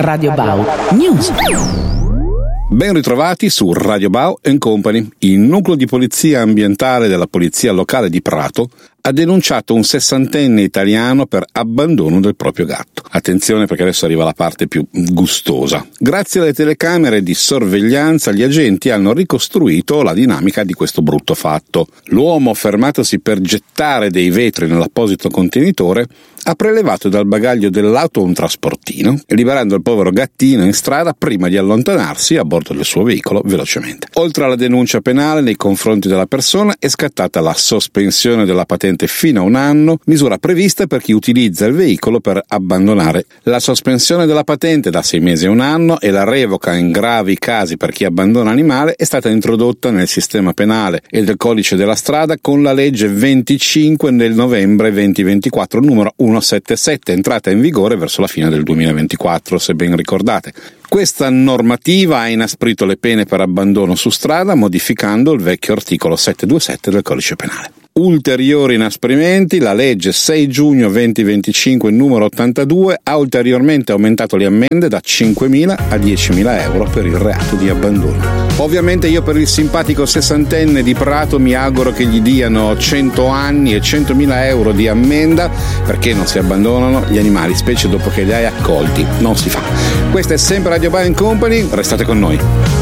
Radio Bau News. Ben ritrovati su Radio Bau Company. Il nucleo di polizia ambientale della polizia locale di Prato ha denunciato un 60enne italiano per abbandono del proprio gatto. Attenzione, perché adesso arriva la parte più gustosa. Grazie alle telecamere di sorveglianza gli agenti hanno ricostruito la dinamica di questo brutto fatto. L'uomo, fermatosi per gettare dei vetri nell'apposito contenitore, ha prelevato dal bagaglio dell'auto un trasportino, liberando il povero gattino in strada prima di allontanarsi a bordo del suo veicolo velocemente. Oltre alla denuncia penale nei confronti della persona, è scattata la sospensione della patente fino a 1 anno, misura prevista per chi utilizza il veicolo per abbandonare. La sospensione della patente da 6 mesi a 1 anno e la revoca in gravi casi per chi abbandona animale è stata introdotta nel sistema penale e del codice della strada con la legge 25 del novembre 2024 numero 177, entrata in vigore verso la fine del 2024, se ben ricordate. Questa normativa ha inasprito le pene per abbandono su strada, modificando il vecchio articolo 727 del codice penale. Ulteriori inasprimenti: la legge 6 giugno 2025 numero 82 ha ulteriormente aumentato le ammende da 5.000 a 10.000 euro per il reato di abbandono. Ovviamente io per il simpatico 60enne di Prato mi auguro che gli diano 100 anni e 100.000 euro di ammenda, perché non si abbandonano gli animali, specie dopo che li hai accolti. Non si fa. Questa è sempre Radio Bau Company, restate con noi.